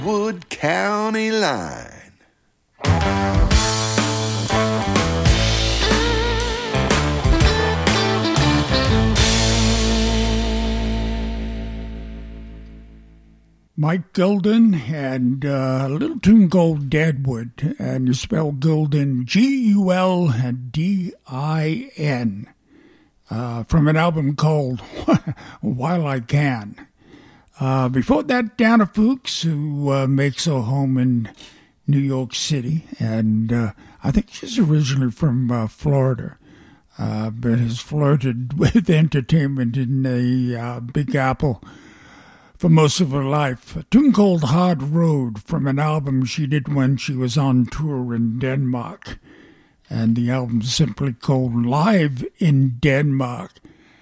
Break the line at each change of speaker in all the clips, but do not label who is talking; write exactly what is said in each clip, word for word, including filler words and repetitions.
Wood County Line.
Mike Gilden and uh, a little tune called Deadwood, and you spell Gilden G U L D I N, uh, from an album called While I Can. Uh, before that, Dana Fuchs, who uh, makes a home in New York City, and uh, I think she's originally from uh, Florida, uh, but has flirted with entertainment in the uh, Big Apple for most of her life. A tune called Hard Road from an album she did when she was on tour in Denmark. And the album's simply called Live in Denmark.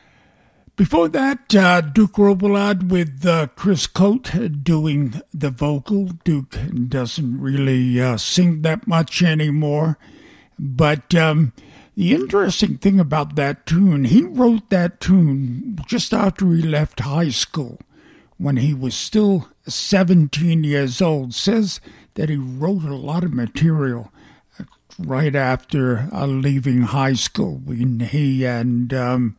Before that, uh, Duke Robillard with uh, Chris Coate doing the vocal. Duke doesn't really uh, sing that much anymore. But um, the interesting thing about that tune, he wrote that tune just after he left high school, when he was still seventeen years old. Says that he wrote a lot of material right after uh, leaving high school. When he and, um,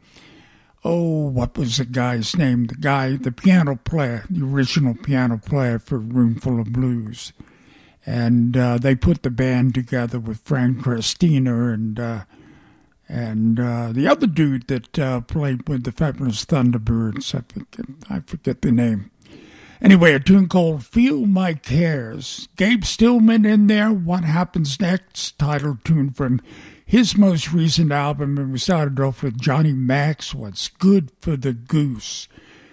oh, what was the guy's name? The guy, the piano player, the original piano player for Roomful of Blues. And uh, they put the band together with Frank Cristina and uh, and uh, the other dude that uh, played with the Fabulous Thunderbirds. I forget, I forget the name. Anyway, a tune called Feel My Cares. Gabe Stillman in there, What Happens Next, title tune from his most recent album. And we started off with Johnny Mack's What's Good for the Goose.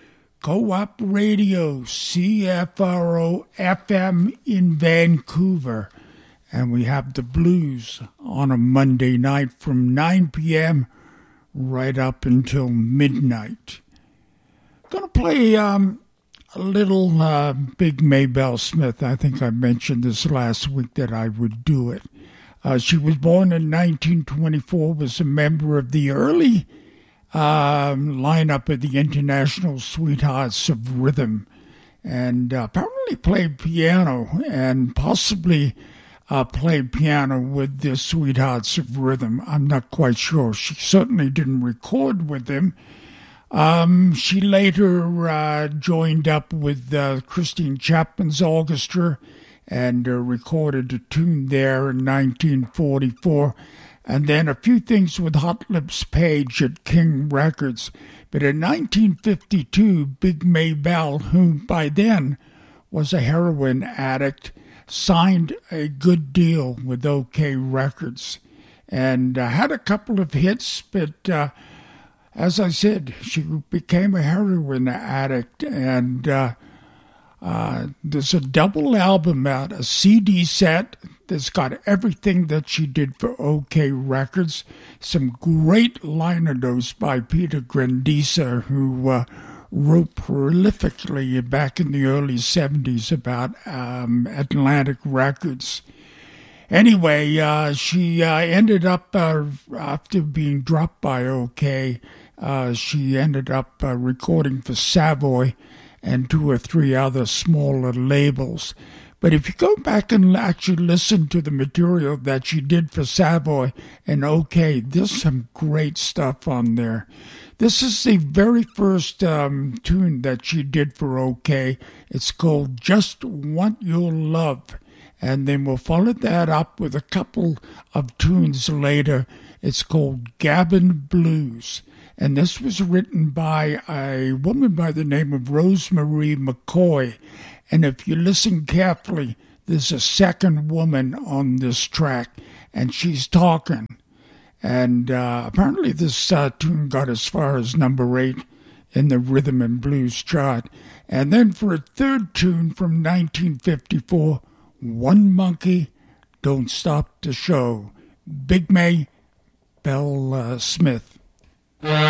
Co-op Radio, C F R O F M in Vancouver. And we have the blues on a Monday night from nine p.m. right up until midnight. Going to play um, a little uh, Big Maybelle Smith. I think I mentioned this last week that I would do it. Uh, she was born in nineteen twenty-four, was a member of the early um, lineup of the International Sweethearts of Rhythm, and uh, apparently played piano and possibly Uh, played piano with the Sweethearts of Rhythm. I'm not quite sure. She certainly didn't record with them. Um, she later uh, joined up with uh, Christine Chapman's orchestra and uh, recorded a tune there in nineteen forty-four. And then a few things with Hot Lips Page at King Records. But in nineteen fifty-two, Big Maybelle, who by then was a heroin addict, signed a good deal with OK Records and uh, had a couple of hits, but uh, as I said, she became a heroin addict, and uh, uh, there's a double album out, a C D set that's got everything that she did for OK Records, some great liner notes by Peter Grandisa, who uh, wrote prolifically back in the early seventies about um, Atlantic Records. Anyway, uh, she uh, ended up, uh, after being dropped by OK, uh, she ended up uh, recording for Savoy and two or three other smaller labels. But if you go back and actually listen to the material that she did for Savoy and OK, there's some great stuff on there. This is the very first um, tune that she did for OK. It's called Just Want Your Love. And then we'll follow that up with a couple of tunes later. It's called Gavin Blues. And this was written by a woman by the name of Rosemary McCoy. And if you listen carefully, there's a second woman on this track, and she's talking. And uh, apparently this uh, tune got as far as number eight in the Rhythm and Blues chart. And then for a third tune from nineteen fifty-four, One Monkey, Don't Stop the Show. Big Maybelle uh, Smith.